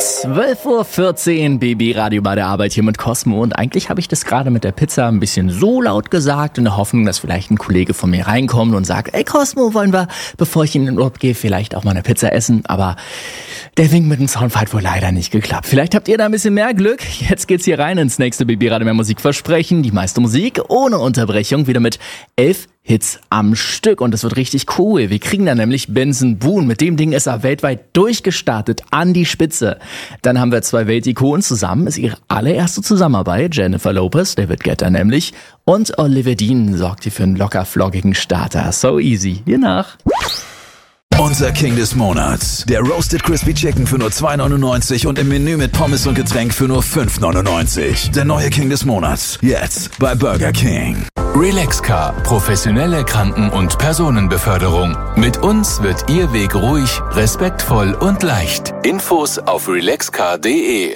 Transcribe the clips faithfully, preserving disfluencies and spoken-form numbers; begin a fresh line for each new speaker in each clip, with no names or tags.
zwölf Uhr vierzehn, B B-Radio bei der Arbeit hier mit Cosmo. Und eigentlich habe ich das gerade mit der Pizza ein bisschen so laut gesagt, in der Hoffnung, dass vielleicht ein Kollege von mir reinkommt und sagt, ey Cosmo, wollen wir, bevor ich in den Urlaub gehe, vielleicht auch mal eine Pizza essen? Aber der Wink mit dem Sound hat wohl leider nicht geklappt. Vielleicht habt ihr da ein bisschen mehr Glück. Jetzt geht's hier rein ins nächste B B-Radio mehr Musik versprechen. Die meiste Musik ohne Unterbrechung, wieder mit elf Hits am Stück. Und das wird richtig cool. Wir kriegen da nämlich Benson Boone. Mit dem Ding ist er weltweit durchgestartet an die Spitze. Dann haben wir zwei Weltikonen zusammen. Ist ihre allererste Zusammenarbeit. Jennifer Lopez, David Guetta nämlich. Und Olivia Dean sorgt hier für einen locker floggigen Starter. So easy. Hier nach.
Unser King des Monats. Der Roasted Crispy Chicken für nur zwei neunundneunzig und im Menü mit Pommes und Getränk für nur fünf neunundneunzig. Der neue King des Monats. Jetzt bei Burger King.
Relaxcar. Professionelle Kranken- und Personenbeförderung. Mit uns wird Ihr Weg ruhig, respektvoll und leicht. Infos auf relaxcar punkt de.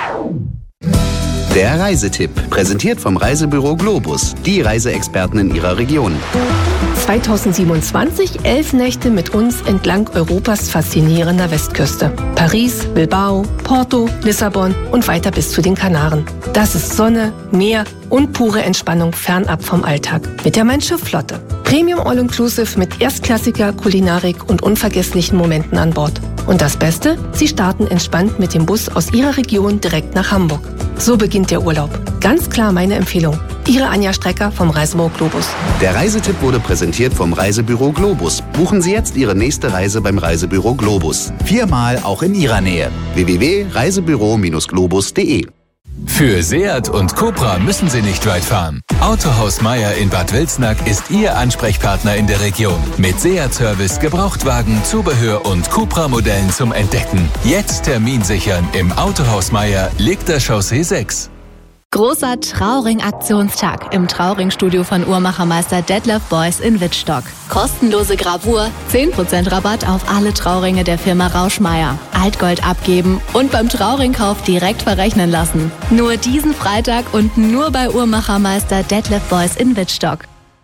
Der Reisetipp, präsentiert vom Reisebüro Globus, die Reiseexperten in Ihrer Region.
zweitausendsiebenundzwanzig, elf Nächte mit uns entlang Europas faszinierender Westküste. Paris, Bilbao, Porto, Lissabon und weiter bis zu den Kanaren. Das ist Sonne, Meer und pure Entspannung fernab vom Alltag. Mit der Mein Schiff Flotte. Premium All-Inclusive mit erstklassiger Kulinarik und unvergesslichen Momenten an Bord. Und das Beste? Sie starten entspannt mit dem Bus aus Ihrer Region direkt nach Hamburg. So beginnt der Urlaub. Ganz klar meine Empfehlung. Ihre Anja Strecker vom Reisebüro Globus.
Der Reisetipp wurde präsentiert vom Reisebüro Globus. Buchen Sie jetzt Ihre nächste Reise beim Reisebüro Globus.
Viermal auch in Ihrer Nähe.
w w w punkt reisebüro globus punkt de.
Für Seat und Cupra müssen Sie nicht weit fahren. Autohaus Meier in Bad Wilsnack ist Ihr Ansprechpartner in der Region. Mit Seat-Service, Gebrauchtwagen, Zubehör und Cupra-Modellen zum Entdecken. Jetzt Termin sichern im Autohaus Meier, Liegter Chaussee sechs.
Großer Trauring-Aktionstag im Trauring-Studio von Uhrmachermeister Detlef Beuys in Wittstock. Kostenlose Gravur, zehn Prozent Rabatt auf alle Trauringe der Firma Rauschmeier. Altgold abgeben und beim Trauringkauf direkt verrechnen lassen. Nur diesen Freitag und nur bei Uhrmachermeister Detlef Beuys in Wittstock.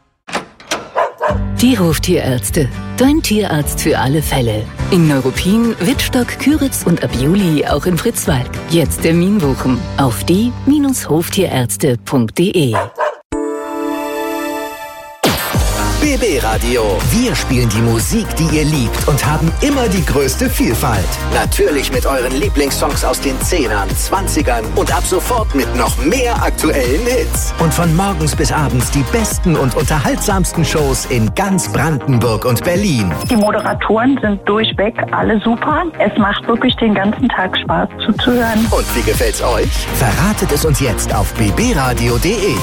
Die Hoftierärzte. Dein Tierarzt für alle Fälle. In Neuruppin, Wittstock, Küritz und ab Juli auch in Fritzwalk. Jetzt Termin buchen auf die Hoftierärzte punkt de.
B B-Radio. Wir spielen die Musik, die ihr liebt und haben immer die größte Vielfalt. Natürlich mit euren Lieblingssongs aus den Zehnern, Zwanzigern und ab sofort mit noch mehr aktuellen Hits. Und von morgens bis abends die besten und unterhaltsamsten Shows in ganz Brandenburg und Berlin.
Die Moderatoren sind durchweg alle super. Es macht wirklich den ganzen Tag Spaß zuzuhören.
Und wie gefällt's euch? Verratet es uns jetzt auf b b radio punkt de.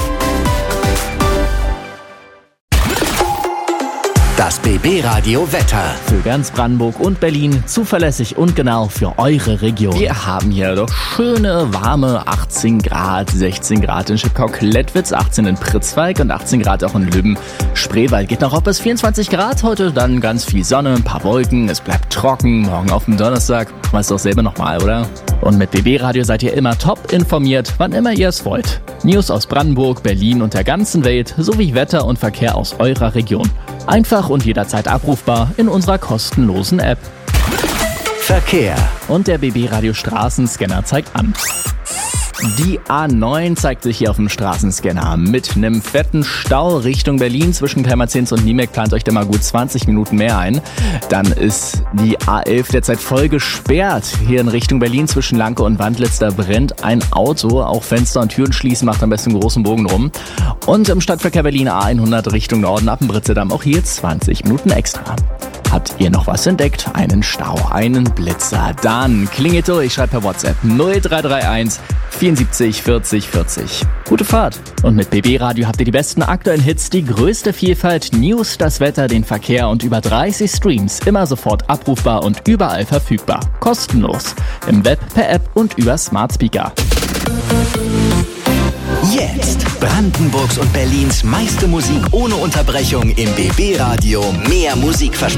Das B B-Radio Wetter.
Für ganz Brandenburg und Berlin zuverlässig und genau für eure Region. Wir haben hier doch schöne, warme achtzehn Grad, sechzehn Grad in Schipkau-Klettwitz, achtzehn in Pritzwalk und achtzehn Grad auch in Lübben-Spreewald. Geht noch auf bis vierundzwanzig Grad heute, dann ganz viel Sonne, ein paar Wolken, es bleibt trocken, morgen auf dem Donnerstag. Weißt du doch selber nochmal, oder? Und mit B B-Radio seid ihr immer top informiert, wann immer ihr es wollt. News aus Brandenburg, Berlin und der ganzen Welt, sowie Wetter und Verkehr aus eurer Region. Einfach und jederzeit abrufbar in unserer kostenlosen App.
Verkehr.
Und der B B-Radio Straßenscanner zeigt an. Die A neun zeigt sich hier auf dem Straßenscanner mit einem fetten Stau Richtung Berlin. Zwischen Pirmasens und Niemek plant euch da mal gut zwanzig Minuten mehr ein. Dann ist die A elf derzeit voll gesperrt. Hier in Richtung Berlin zwischen Lanke und Wandlitz, da brennt ein Auto. Auch Fenster und Türen schließen, macht am besten einen großen Bogen rum. Und im Stadtverkehr Berlin A hundert Richtung Norden ab dem Britzedamm auch hier zwanzig Minuten extra. Habt ihr noch was entdeckt? Einen Stau, einen Blitzer? Dann klingelt durch, schreibt per WhatsApp null drei drei eins vierundsiebzig vierzig vierzig. Gute Fahrt! Und mit B B-Radio habt ihr die besten aktuellen Hits, die größte Vielfalt, News, das Wetter, den Verkehr und über dreißig Streams. Immer sofort abrufbar und überall verfügbar. Kostenlos. Im Web, per App und über Smart Speaker.
Jetzt Brandenburgs und Berlins meiste Musik ohne Unterbrechung im B B-Radio. Mehr Musik versprochen.